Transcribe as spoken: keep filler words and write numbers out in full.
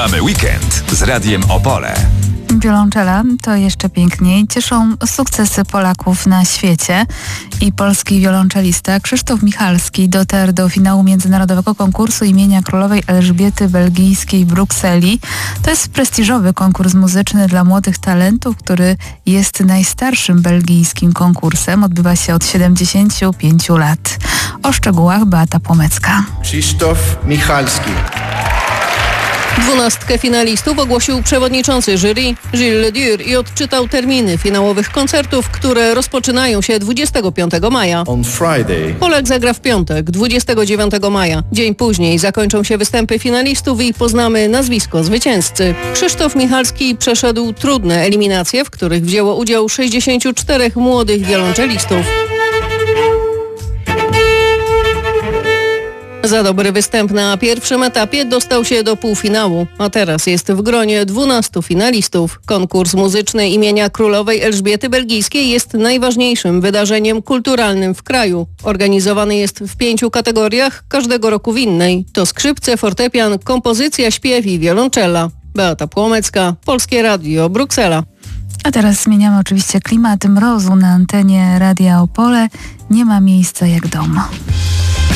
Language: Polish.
Mamy weekend z Radiem Opole. Wiolonczela to jeszcze piękniej. Cieszą sukcesy Polaków na świecie i polski wiolonczelista Krzysztof Michalski dotarł do finału międzynarodowego konkursu imienia królowej Elżbiety Belgijskiej w Brukseli. To jest prestiżowy konkurs muzyczny dla młodych talentów, który jest najstarszym belgijskim konkursem. Odbywa się od siedemdziesięciu pięciu lat. O szczegółach Beata Płomecka. Krzysztof Michalski. Dwunastkę finalistów ogłosił przewodniczący jury Gilles Ledur i odczytał terminy finałowych koncertów, które rozpoczynają się dwudziestego piątego maja. On Friday. Polak zagra w piątek, dwudziestego dziewiątego maja. Dzień później zakończą się występy finalistów i poznamy nazwisko zwycięzcy. Krzysztof Michalski przeszedł trudne eliminacje, w których wzięło udział sześćdziesięciu czterech młodych wiolonczelistów. Za dobry występ na pierwszym etapie dostał się do półfinału, a teraz jest w gronie dwunastu finalistów. Konkurs muzyczny imienia królowej Elżbiety Belgijskiej jest najważniejszym wydarzeniem kulturalnym w kraju. Organizowany jest w pięciu kategoriach, każdego roku w innej. To skrzypce, fortepian, kompozycja, śpiew i wiolonczela. Beata Płomecka, Polskie Radio, Bruksela. A teraz zmieniamy oczywiście klimat mrozu na antenie Radia Opole. Nie ma miejsca jak dom.